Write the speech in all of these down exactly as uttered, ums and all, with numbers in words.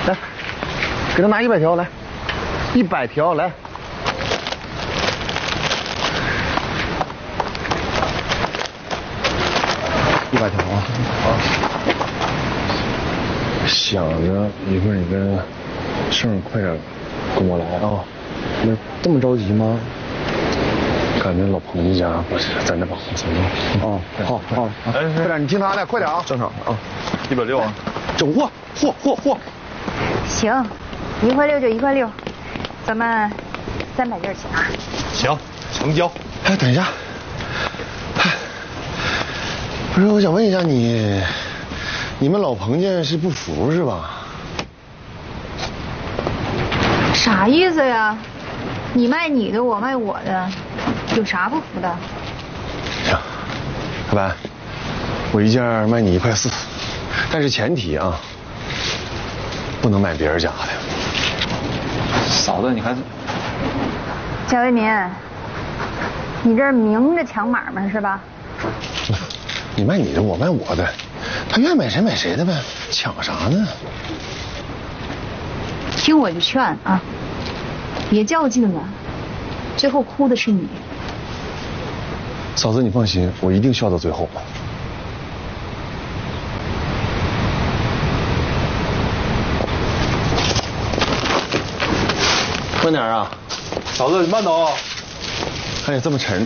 来，给他拿一百条来，一百条来。一百条啊！啊。 想着一会儿你跟胜快点跟我来啊。 那这么着急吗？ 赶着老彭家不是在那帮走路。 哦，好，好，哎，快点，你听他的，快点啊！ 正常啊，一百六啊， 整货，货，货，货。 行，一块六就一块六，咱们三百件起啊。 行，成交。 哎，等一下，哎，不是，我想问一下你，你们老彭家是不服是吧？ 啥意思呀？你卖你的，我卖我的，有啥不服的？ 行，老板，我一件卖你一块四，但是前提啊，不能买别人家的。 嫂子，你还是贾为民，你这明着抢买卖是吧？ 你卖你的，我卖我的，他愿买谁买谁的呗，抢啥呢？ 听我的劝啊，别较劲了，最后哭的是你。 嫂子，你放心，我一定笑到最后。慢点啊， 嫂子，你慢走。 还得这么沉。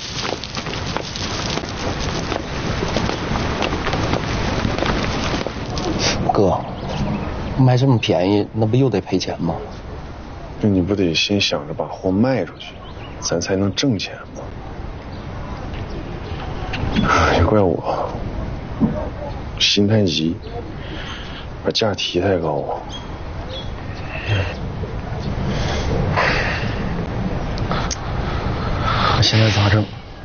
哥，卖这么便宜，那不又得赔钱吗？ 那你不得先想着把货卖出去，咱才能挣钱吗？也怪我心太急，把价提太高。 那现在咋整？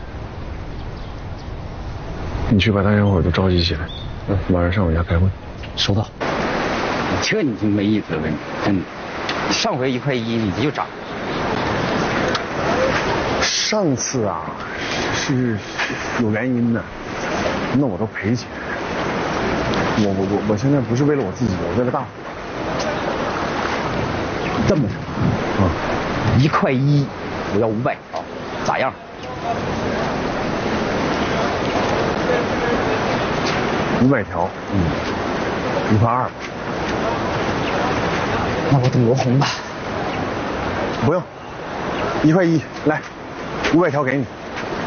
你去把大家伙都召集起来，嗯，晚上上我家开会。 收到。 这你就没意思了，你真的。上回一块一你就涨。 上次啊是有原因的，那我都赔钱。我我我我现在不是为了我自己，我为了大伙。 这么着，嗯，一块一，我要五百条，咋样？ 五百条，嗯，一块二。 那我等罗红吧。 不用，一块一，来，五百条给你。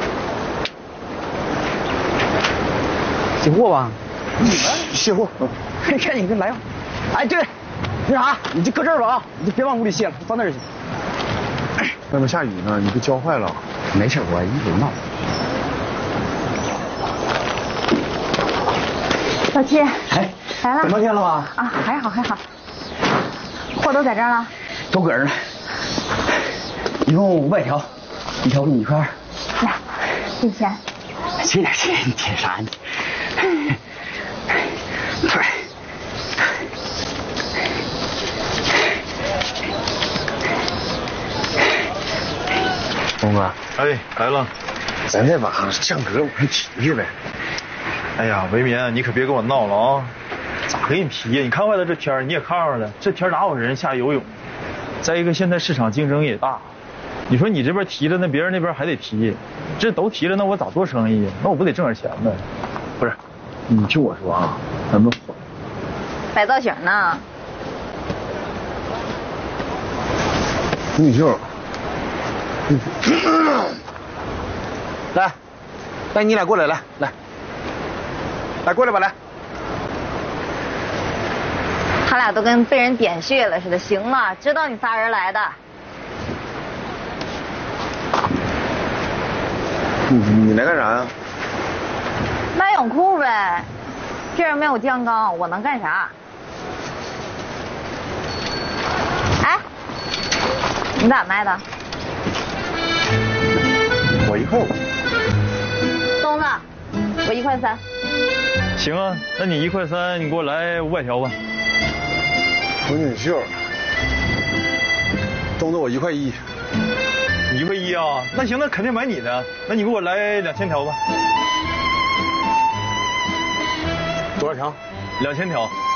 卸货吧。 你们卸货。 你看你这来吧。哎，对，那啥，你就搁这儿吧啊，你就别往屋里卸了，放那儿去。 外面下雨呢，你被浇坏了。 没事，我一会儿闹。 老七， 哎， 来了。 等半天了吧？ 啊，还好还好。货都在这儿了。 都搁这儿呢。一共五百条，一条给你一块二。 来，这钱。 这点钱你捡啥呢？快！ 峰哥， 哎，来了。 咱这把降格我还提提呗。 哎呀，维民，你可别跟我闹了啊！咋给你提呀？你看外头这天儿，你也看着了，这天哪有人下游泳？再一个，现在市场竞争也大，你说你这边提了，那别人那边还得提，这都提了，那我咋做生意？那我不得挣点钱呗？ 不是，你听我说啊，咱们摆造型呢。 红袖。来，来，你俩过来，来来，来过来吧，来。 他俩都跟被人点穴了似的。行了，知道你仨人来的。 你你来干啥呀？ 卖泳裤呗，这人没有酱缸，我能干啥？哎，你咋卖的？ 我一块五。 东子，我一块三。 行啊，那你一块三，你给我来五百条吧。 红锦绣，东子我一块一。 一块一啊？那行，那肯定买你的。那你给我来两千条吧。 多少条？ 两千条。